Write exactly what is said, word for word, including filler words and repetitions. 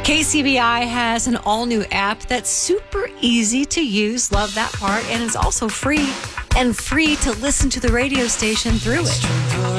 K C B I has an all-new app that's super easy to use. Love that part. And it's also free and free to listen to the radio station through it.